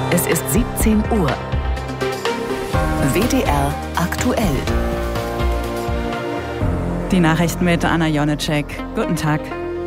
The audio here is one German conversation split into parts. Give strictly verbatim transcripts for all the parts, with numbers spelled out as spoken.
Es ist siebzehn Uhr. W D R aktuell. Die Nachrichten mit Anna Jonecek. Guten Tag.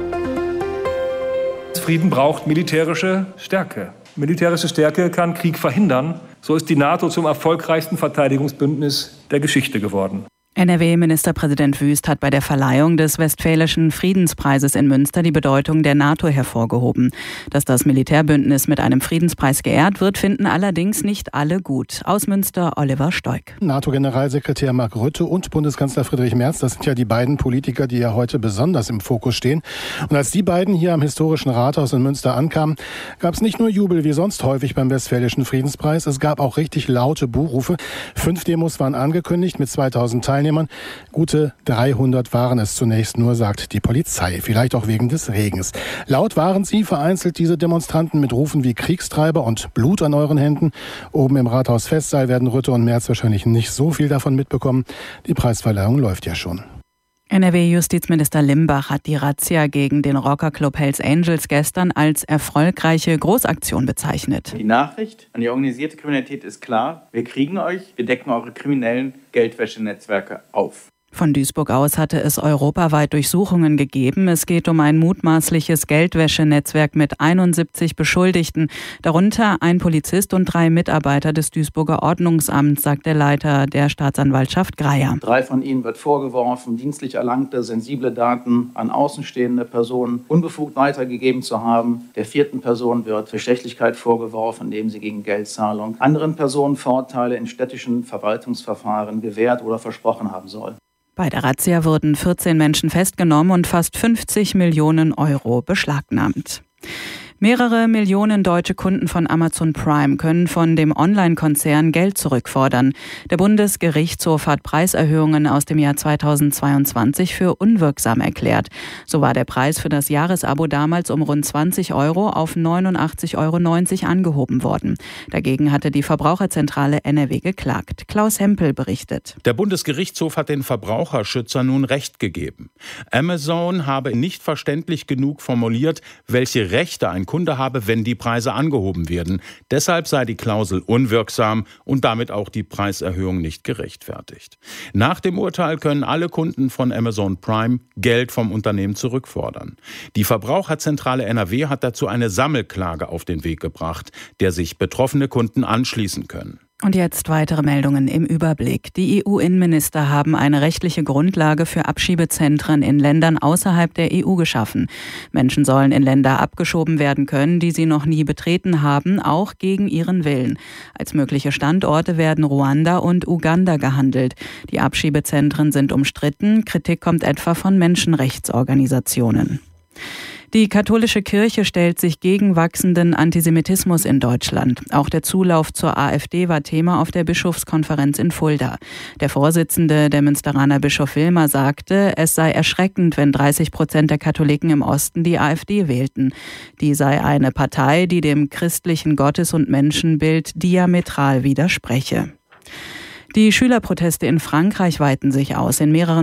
Frieden braucht militärische Stärke. Militärische Stärke kann Krieg verhindern. So ist die NATO zum erfolgreichsten Verteidigungsbündnis der Geschichte geworden. N R W-Ministerpräsident Wüst hat bei der Verleihung des Westfälischen Friedenspreises in Münster die Bedeutung der NATO hervorgehoben. Dass das Militärbündnis mit einem Friedenspreis geehrt wird, finden allerdings nicht alle gut. Aus Münster Oliver Stoik. NATO-Generalsekretär Mark Rutte und Bundeskanzler Friedrich Merz, das sind ja die beiden Politiker, die ja heute besonders im Fokus stehen. Und als die beiden hier am historischen Rathaus in Münster ankamen, gab es nicht nur Jubel wie sonst häufig beim Westfälischen Friedenspreis, es gab auch richtig laute Buhrufe. Fünf Demos waren angekündigt mit zweitausend Teilnehmern. Gute dreihundert waren es zunächst nur, sagt die Polizei. Vielleicht auch wegen des Regens. Laut waren sie, vereinzelt diese Demonstranten mit Rufen wie Kriegstreiber und Blut an euren Händen. Oben im Rathaus Festsaal werden Rutte und Merz wahrscheinlich nicht so viel davon mitbekommen. Die Preisverleihung läuft ja schon. N R W-Justizminister Limbach hat die Razzia gegen den Rockerclub Hells Angels gestern als erfolgreiche Großaktion bezeichnet. Die Nachricht an die organisierte Kriminalität ist klar: Wir kriegen euch, wir decken eure kriminellen Geldwäschenetzwerke auf. Von Duisburg aus hatte es europaweit Durchsuchungen gegeben. Es geht um ein mutmaßliches Geldwäschenetzwerk mit einundsiebzig Beschuldigten, darunter ein Polizist und drei Mitarbeiter des Duisburger Ordnungsamts, sagt der Leiter der Staatsanwaltschaft Greyer. Drei von ihnen wird vorgeworfen, dienstlich erlangte sensible Daten an außenstehende Personen unbefugt weitergegeben zu haben. Der vierten Person wird Bestechlichkeit vorgeworfen, indem sie gegen Geldzahlung anderen Personen Vorteile in städtischen Verwaltungsverfahren gewährt oder versprochen haben soll. Bei der Razzia wurden vierzehn Menschen festgenommen und fast fünfzig Millionen Euro beschlagnahmt. Mehrere Millionen deutsche Kunden von Amazon Prime können von dem Online-Konzern Geld zurückfordern. Der Bundesgerichtshof hat Preiserhöhungen aus dem Jahr zweitausendzweiundzwanzig für unwirksam erklärt. So war der Preis für das Jahresabo damals um rund zwanzig Euro auf neunundachtzig Euro neunzig angehoben worden. Dagegen hatte die Verbraucherzentrale N R W geklagt. Klaus Hempel berichtet. Der Bundesgerichtshof hat den Verbraucherschützer nun Recht gegeben. Amazon habe nicht verständlich genug formuliert, welche Rechte ein Kunde habe, wenn die Preise angehoben werden. Deshalb sei die Klausel unwirksam und damit auch die Preiserhöhung nicht gerechtfertigt. Nach dem Urteil können alle Kunden von Amazon Prime Geld vom Unternehmen zurückfordern. Die Verbraucherzentrale N R W hat dazu eine Sammelklage auf den Weg gebracht, der sich betroffene Kunden anschließen können. Und jetzt weitere Meldungen im Überblick. Die E U-Innenminister haben eine rechtliche Grundlage für Abschiebezentren in Ländern außerhalb der E U geschaffen. Menschen sollen in Länder abgeschoben werden können, die sie noch nie betreten haben, auch gegen ihren Willen. Als mögliche Standorte werden Ruanda und Uganda gehandelt. Die Abschiebezentren sind umstritten. Kritik kommt etwa von Menschenrechtsorganisationen. Die katholische Kirche stellt sich gegen wachsenden Antisemitismus in Deutschland. Auch der Zulauf zur AfD war Thema auf der Bischofskonferenz in Fulda. Der Vorsitzende der Münsteraner Bischof Wilmer sagte, es sei erschreckend, wenn dreißig Prozent der Katholiken im Osten die AfD wählten. Die sei eine Partei, die dem christlichen Gottes- und Menschenbild diametral widerspreche. Die Schülerproteste in Frankreich weiten sich aus. In mehreren